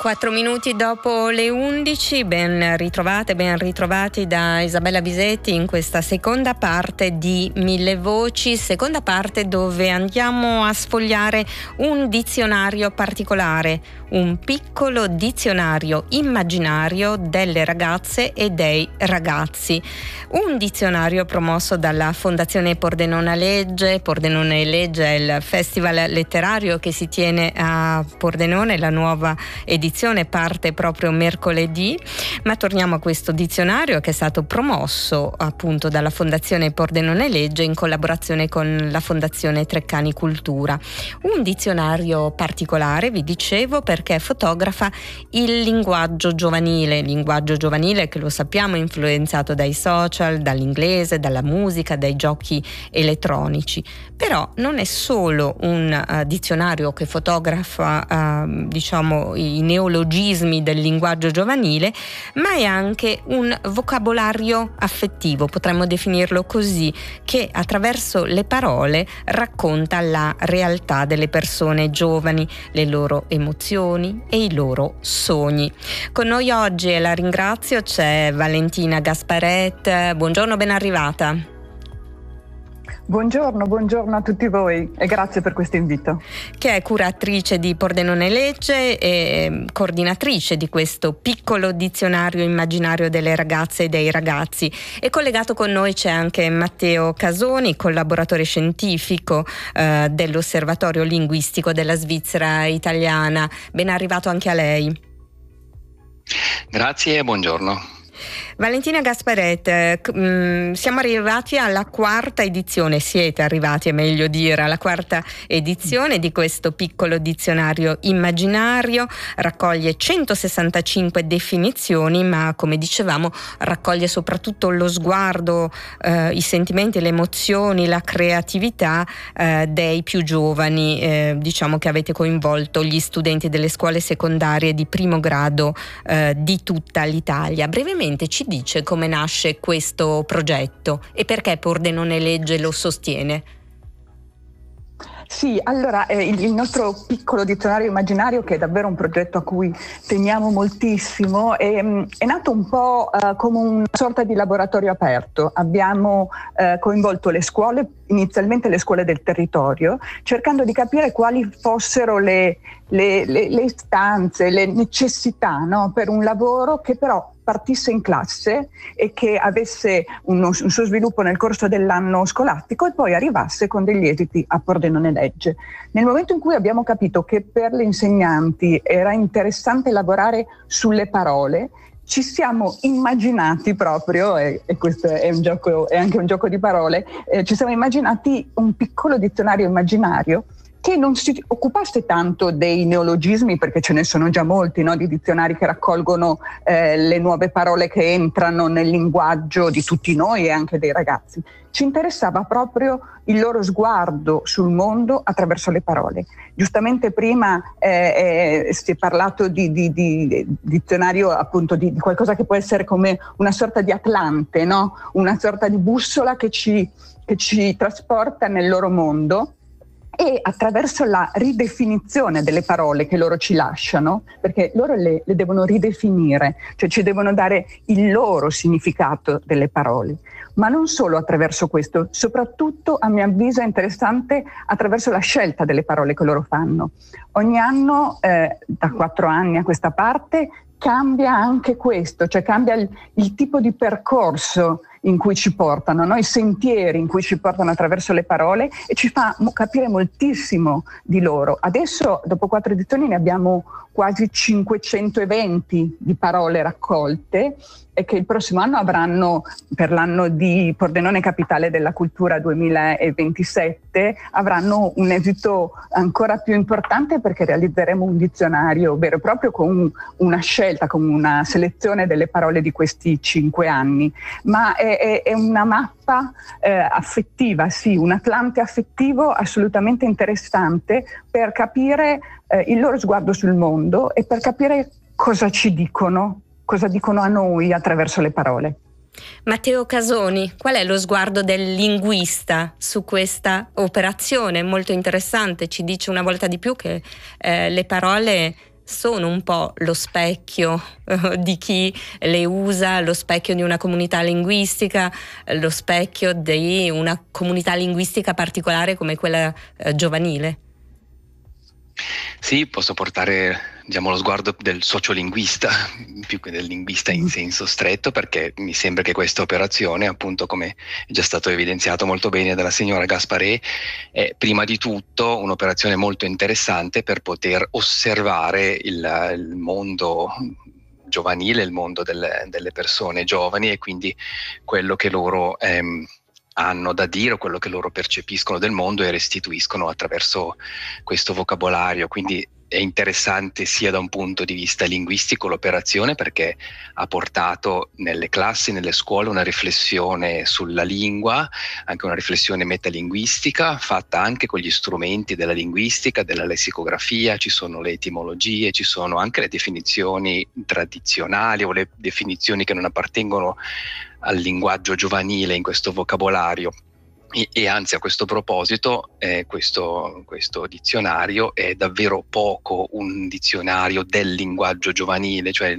4 minuti dopo le 11, ben ritrovati da Isabella Bisetti in questa seconda parte di Mille Voci, seconda parte dove andiamo a sfogliare un dizionario particolare, un piccolo dizionario immaginario delle ragazze e dei ragazzi. Un dizionario promosso dalla Fondazione Pordenone Legge. Pordenone Legge è il festival letterario che si tiene a Pordenone, la nuova edizione parte proprio mercoledì, ma torniamo a questo dizionario che è stato promosso appunto dalla Fondazione Pordenone Legge in collaborazione con la Fondazione Treccani Cultura. Un dizionario particolare, vi dicevo, perché fotografa il linguaggio giovanile che lo sappiamo è influenzato dai social, dall'inglese, dalla musica, dai giochi elettronici. Però non è solo un dizionario che fotografa i neologismi del linguaggio giovanile, ma è anche un vocabolario affettivo, potremmo definirlo così, che attraverso le parole racconta la realtà delle persone giovani, le loro emozioni e i loro sogni. Con noi oggi, e la ringrazio, c'è Valentina Gasparet. Buongiorno, ben arrivata. Buongiorno a tutti voi e grazie per questo invito. Che è curatrice di Pordenone Legge e coordinatrice di questo piccolo dizionario immaginario delle ragazze e dei ragazzi. E collegato con noi c'è anche Matteo Casoni, collaboratore scientifico dell'Osservatorio Linguistico della Svizzera Italiana. Ben arrivato anche a lei. Grazie e buongiorno. Valentina Gasparet, siamo arrivati alla quarta edizione, siete arrivati, è meglio dire, alla quarta edizione di questo piccolo dizionario immaginario. Raccoglie 165 definizioni, ma come dicevamo raccoglie soprattutto lo sguardo, i sentimenti, le emozioni, la creatività dei più giovani. Diciamo che avete coinvolto gli studenti delle scuole secondarie di primo grado di tutta l'Italia. Brevemente ci dice come nasce questo progetto e perché Pordenone Legge lo sostiene? Sì, allora il nostro piccolo dizionario immaginario, che è davvero un progetto a cui teniamo moltissimo, è nato un po' come una sorta di laboratorio aperto. Abbiamo coinvolto le scuole, inizialmente le scuole del territorio, cercando di capire quali fossero le istanze, le necessità, no? Per un lavoro che però partisse in classe e che avesse un suo sviluppo nel corso dell'anno scolastico e poi arrivasse con degli esiti a Pordenone Legge. Nel momento in cui abbiamo capito che per le insegnanti era interessante lavorare sulle parole, ci siamo immaginati proprio, e questo è anche un gioco di parole, ci siamo immaginati un piccolo dizionario immaginario che non si occupasse tanto dei neologismi, perché ce ne sono già molti, no, di dizionari che raccolgono le nuove parole che entrano nel linguaggio di tutti noi e anche dei ragazzi. Ci interessava proprio il loro sguardo sul mondo attraverso le parole. Giustamente prima si è parlato di dizionario, appunto di qualcosa che può essere come una sorta di atlante, no? Una sorta di bussola che ci trasporta nel loro mondo. E attraverso la ridefinizione delle parole che loro ci lasciano, perché loro le devono ridefinire, cioè ci devono dare il loro significato delle parole, ma non solo attraverso questo, soprattutto a mio avviso è interessante attraverso la scelta delle parole che loro fanno. Ogni anno, da 4 anni a questa parte, cambia anche questo, cioè cambia il tipo di percorso in cui ci portano, no? I sentieri in cui ci portano attraverso le parole, e ci fa capire moltissimo di loro. Adesso, dopo 4 edizioni, ne abbiamo quasi 520 di parole raccolte e che il prossimo anno avranno, per l'anno di Pordenone Capitale della Cultura 2027, avranno un esito ancora più importante, perché realizzeremo un dizionario vero e proprio con una scelta, con una selezione delle parole di questi 5 anni. Ma è una mappa affettiva, sì, un atlante affettivo assolutamente interessante per capire il loro sguardo sul mondo e per capire cosa ci dicono, cosa dicono a noi attraverso le parole. Matteo Casoni, qual è lo sguardo del linguista su questa operazione molto interessante? Ci dice una volta di più che le parole sono un po' lo specchio di chi le usa, lo specchio di una comunità linguistica, lo specchio di una comunità linguistica particolare come quella giovanile. Sì, posso portare, diciamo, lo sguardo del sociolinguista più che del linguista in senso stretto, perché mi sembra che questa operazione, appunto, come è già stato evidenziato molto bene dalla signora Gasparè, è prima di tutto un'operazione molto interessante per poter osservare il mondo giovanile, il mondo delle persone giovani, e quindi quello che loro hanno da dire o quello che loro percepiscono del mondo e restituiscono attraverso questo vocabolario. Quindi è interessante sia da un punto di vista linguistico l'operazione, perché ha portato nelle classi, nelle scuole, una riflessione sulla lingua, anche una riflessione metalinguistica fatta anche con gli strumenti della linguistica, della lessicografia. Ci sono le etimologie, ci sono anche le definizioni tradizionali o le definizioni che non appartengono al linguaggio giovanile in questo vocabolario. E anzi, a questo proposito, questo dizionario è davvero poco un dizionario del linguaggio giovanile, cioè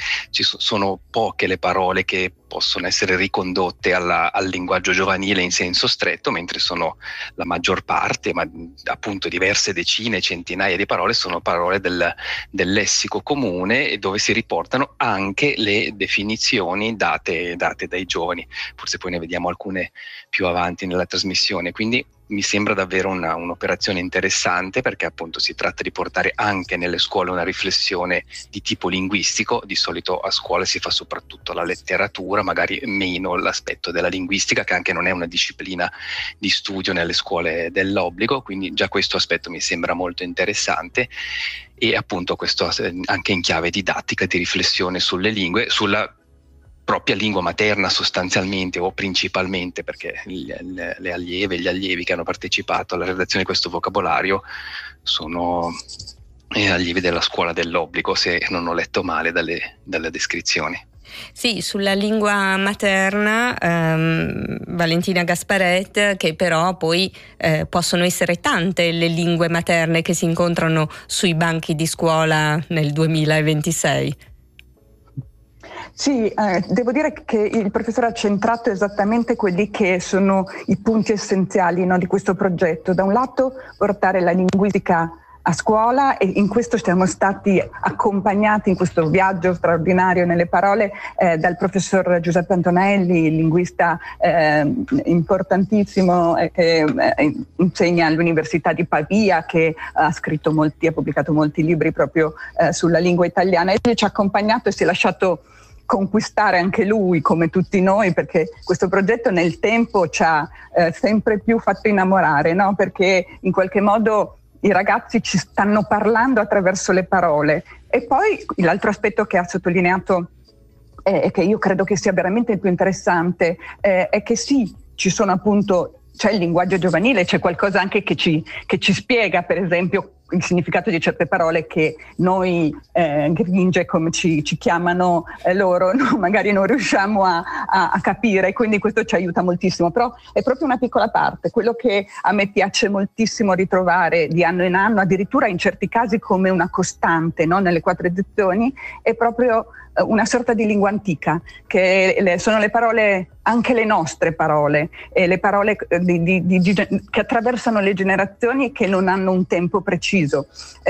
sono poche le parole che possono essere ricondotte al linguaggio giovanile in senso stretto, mentre sono la maggior parte, ma appunto diverse decine, centinaia di parole, sono parole del lessico comune, e dove si riportano anche le definizioni date dai giovani. Forse poi ne vediamo alcune più avanti nella trasmissione. Quindi mi sembra davvero un'operazione interessante, perché appunto si tratta di portare anche nelle scuole una riflessione di tipo linguistico. Di solito a scuola si fa soprattutto la letteratura, magari meno l'aspetto della linguistica, che anche non è una disciplina di studio nelle scuole dell'obbligo, quindi già questo aspetto mi sembra molto interessante. E appunto questo anche in chiave didattica, di riflessione sulle lingue, sulla propria lingua materna sostanzialmente o principalmente, perché le allieve e gli allievi che hanno partecipato alla redazione di questo vocabolario sono allievi della scuola dell'obbligo, se non ho letto male dalle descrizioni. Sì, sulla lingua materna, Valentina Gasparet, che però poi possono essere tante le lingue materne che si incontrano sui banchi di scuola nel 2026. Sì, devo dire che il professore ha centrato esattamente quelli che sono i punti essenziali, no, di questo progetto. Da un lato portare la linguistica a scuola, e in questo siamo stati accompagnati in questo viaggio straordinario nelle parole dal professor Giuseppe Antonelli, linguista importantissimo, che insegna all'Università di Pavia, che ha pubblicato molti libri proprio sulla lingua italiana, e lui ci ha accompagnato e si è lasciato conquistare anche lui, come tutti noi, perché questo progetto nel tempo ci ha sempre più fatto innamorare, no? Perché in qualche modo i ragazzi ci stanno parlando attraverso le parole. E poi l'altro aspetto che ha sottolineato e che io credo che sia veramente il più interessante è che sì, ci sono appunto, c'è il linguaggio giovanile, c'è qualcosa anche che ci spiega, per esempio, il significato di certe parole che noi gringe, come ci chiamano loro, no? Magari non riusciamo a capire, quindi questo ci aiuta moltissimo, però è proprio una piccola parte. Quello che a me piace moltissimo ritrovare di anno in anno, addirittura in certi casi come una costante, no? Nelle 4 edizioni, è proprio una sorta di lingua antica, che sono le parole, anche le nostre parole, le parole che attraversano le generazioni e che non hanno un tempo preciso.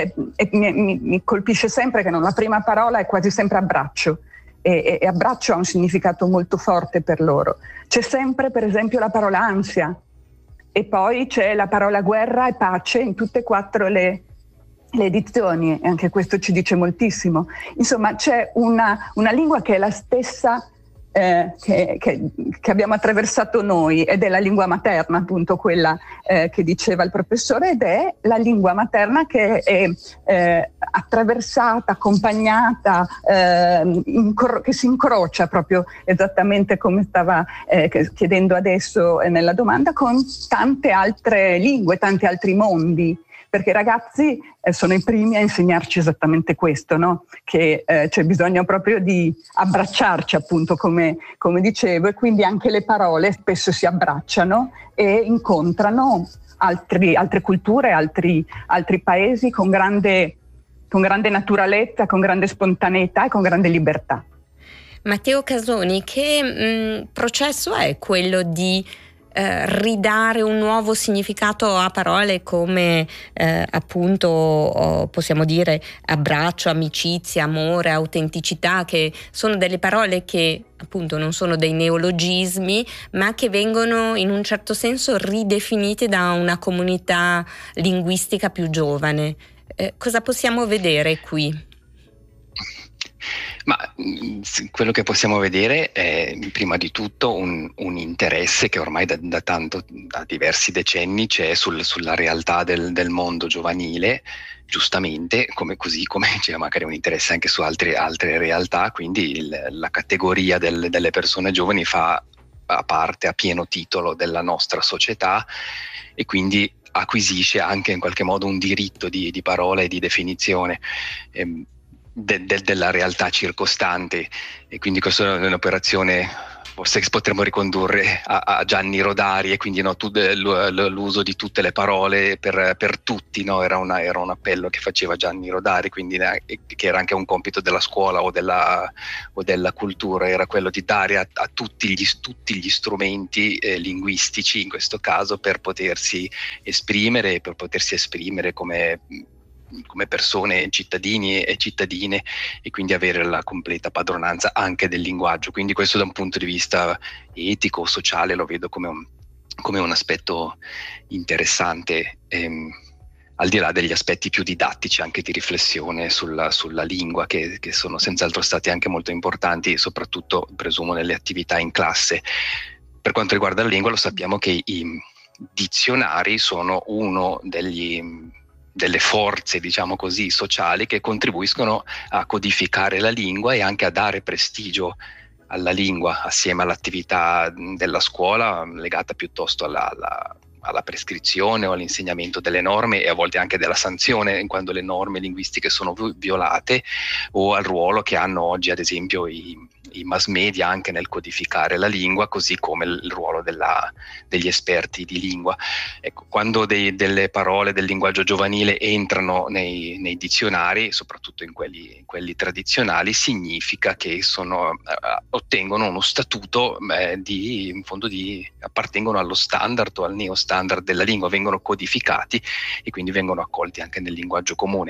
Mi colpisce sempre che la prima parola è quasi sempre abbraccio, e abbraccio ha un significato molto forte per loro. C'è sempre, per esempio, la parola ansia, e poi c'è la parola guerra e pace in tutte e 4 le edizioni, e anche questo ci dice moltissimo. Insomma, c'è una lingua che è la stessa che abbiamo attraversato noi, ed è la lingua materna, appunto quella che diceva il professore, ed è la lingua materna che è attraversata, accompagnata, che si incrocia proprio esattamente come stava chiedendo adesso nella domanda, con tante altre lingue, tanti altri mondi. Perché i ragazzi sono i primi a insegnarci esattamente questo, no? Che c'è bisogno proprio di abbracciarci, appunto, come dicevo, e quindi anche le parole spesso si abbracciano e incontrano altre culture, altri paesi con grande con grande naturalezza, con grande spontaneità e con grande libertà. Matteo Casoni, che processo è quello di ridare un nuovo significato a parole come appunto possiamo dire abbraccio, amicizia, amore, autenticità, che sono delle parole che appunto non sono dei neologismi, ma che vengono in un certo senso ridefinite da una comunità linguistica più giovane. Cosa possiamo vedere qui? Ma quello che possiamo vedere è prima di tutto un interesse che ormai da diversi decenni c'è sulla realtà del mondo giovanile, giustamente, così come c'è magari un interesse anche su altre realtà, quindi la categoria delle persone giovani fa parte a pieno titolo della nostra società e quindi acquisisce anche in qualche modo un diritto di parola e di definizione della realtà circostante, e quindi questa è un'operazione forse che potremmo ricondurre a Gianni Rodari, e quindi l'uso di tutte le parole per tutti, no? Era un appello che faceva Gianni Rodari, quindi che era anche un compito della scuola o della cultura, era quello di dare a tutti gli strumenti linguistici in questo caso per potersi esprimere come persone, cittadini e cittadine, e quindi avere la completa padronanza anche del linguaggio. Quindi questo da un punto di vista etico, sociale, lo vedo come un aspetto interessante, al di là degli aspetti più didattici, anche di riflessione sulla lingua, che sono senz'altro stati anche molto importanti, soprattutto presumo nelle attività in classe. Per quanto riguarda la lingua, lo sappiamo che i dizionari sono uno delle forze, diciamo così, sociali che contribuiscono a codificare la lingua e anche a dare prestigio alla lingua, assieme all'attività della scuola legata piuttosto alla prescrizione o all'insegnamento delle norme, e a volte anche della sanzione quando le norme linguistiche sono violate, o al ruolo che hanno oggi ad esempio i mass media anche nel codificare la lingua, così come il ruolo degli esperti di lingua. Ecco, quando delle parole del linguaggio giovanile entrano nei dizionari, soprattutto in quelli tradizionali, significa che ottengono uno statuto in fondo appartengono allo standard o al neo-standard della lingua, vengono codificati e quindi vengono accolti anche nel linguaggio comune.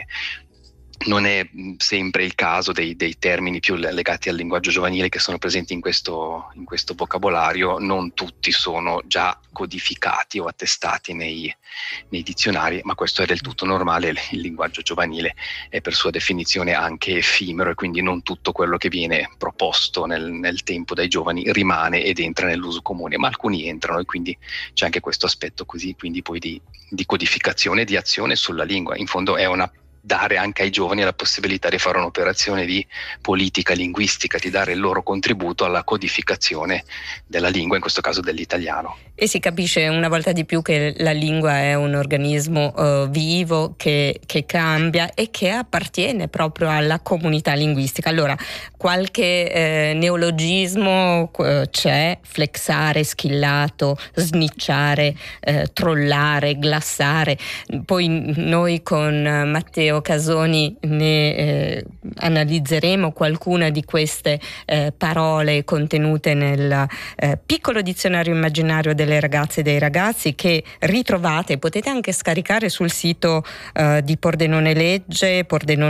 Non è sempre il caso dei termini più legati al linguaggio giovanile che sono presenti in questo vocabolario, non tutti sono già codificati o attestati nei dizionari, ma questo è del tutto normale. Il linguaggio giovanile è per sua definizione anche effimero, e quindi non tutto quello che viene proposto nel tempo dai giovani rimane ed entra nell'uso comune, ma alcuni entrano, e quindi c'è anche questo aspetto così, quindi poi di codificazione, di azione sulla lingua. In fondo è dare anche ai giovani la possibilità di fare un'operazione di politica linguistica, di dare il loro contributo alla codificazione della lingua, in questo caso dell'italiano. E si capisce una volta di più che la lingua è un organismo vivo che cambia e che appartiene proprio alla comunità linguistica. Allora, qualche neologismo c'è: flexare, schillato, snicciare, trollare, glassare. Poi noi con Matteo Casoni ne analizzeremo qualcuna di queste parole contenute nel piccolo dizionario immaginario delle ragazze e dei ragazzi, che ritrovate e potete anche scaricare sul sito di Pordenone Legge,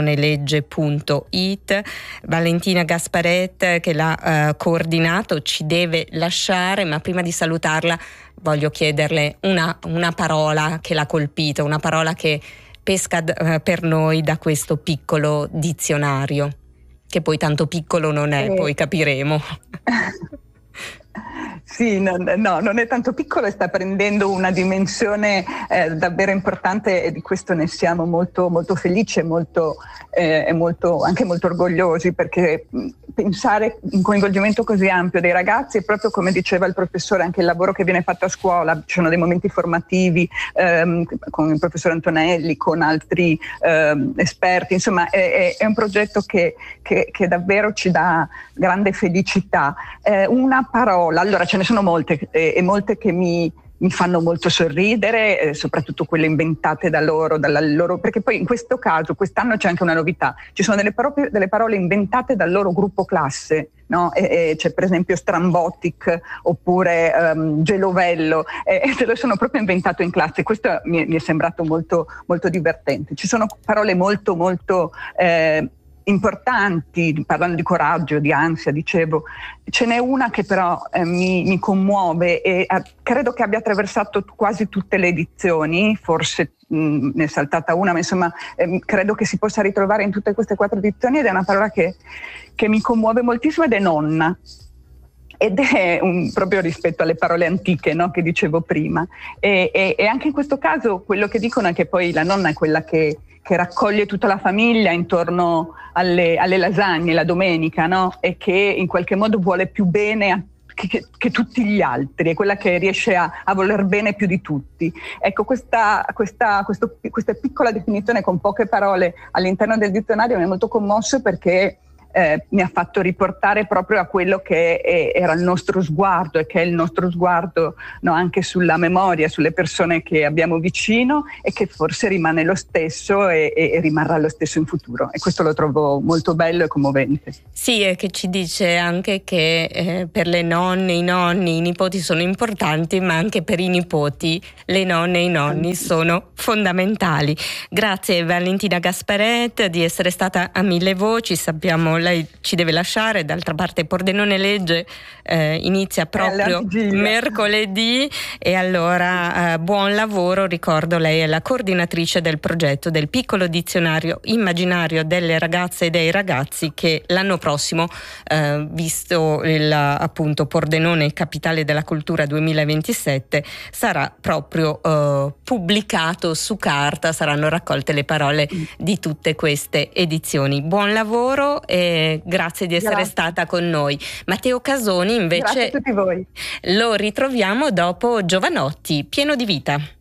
pordenonelegge.it. Valentina Gasparet, che l'ha coordinato, ci deve lasciare, ma prima di salutarla voglio chiederle una parola che l'ha colpito, una parola che pesca per noi da questo piccolo dizionario, che poi tanto piccolo non è, poi capiremo. Sì, no, non è tanto piccolo e sta prendendo una dimensione davvero importante, e di questo ne siamo molto, molto felici e anche molto orgogliosi, perché pensare un coinvolgimento così ampio dei ragazzi, e proprio come diceva il professore, anche il lavoro che viene fatto a scuola, ci sono dei momenti formativi con il professore Antonelli, con altri esperti, insomma è un progetto che davvero ci dà grande felicità. Una parola, allora ce ne sono molte e molte che mi mi fanno molto sorridere, soprattutto quelle inventate da loro, perché poi in questo caso, quest'anno c'è anche una novità, ci sono delle parole inventate dal loro gruppo classe, no? C'è per esempio Strambotic oppure Gelovello, se lo sono proprio inventato in classe. Questo mi è sembrato molto, molto divertente. Ci sono parole molto, molto importanti, parlando di coraggio, di ansia, dicevo. Ce n'è una che però mi commuove e credo che abbia attraversato quasi tutte le edizioni, forse ne è saltata una, ma insomma credo che si possa ritrovare in tutte queste 4 edizioni, ed è una parola che mi commuove moltissimo, ed è nonna. Ed è proprio rispetto alle parole antiche, no, che dicevo prima. E anche in questo caso quello che dicono è che poi la nonna è quella che raccoglie tutta la famiglia intorno alle lasagne la domenica, no? E che in qualche modo vuole più bene che tutti gli altri, è quella che riesce a voler bene più di tutti. Ecco, questa piccola definizione con poche parole all'interno del dizionario mi ha molto commosso, perché mi ha fatto riportare proprio a quello che era il nostro sguardo, e che è il nostro sguardo, no, anche sulla memoria, sulle persone che abbiamo vicino, e che forse rimane lo stesso e rimarrà lo stesso in futuro, e questo lo trovo molto bello e commovente. Sì, e che ci dice anche che per le nonne, i nonni, i nipoti sono importanti, ma anche per i nipoti le nonne e i nonni sono fondamentali. Grazie Valentina Gasparet di essere stata a Mille Voci. Sappiamo lei ci deve lasciare, d'altra parte Pordenone Legge inizia proprio mercoledì, e allora buon lavoro. Ricordo, lei è la coordinatrice del progetto del piccolo dizionario immaginario delle ragazze e dei ragazzi, che l'anno prossimo, visto appunto Pordenone Capitale della Cultura 2027, sarà proprio pubblicato su carta, saranno raccolte le parole di tutte queste edizioni. Buon lavoro e grazie di essere stata con noi. Matteo Casoni invece grazie a tutti voi. Lo ritroviamo dopo Giovanotti, Pieno di vita.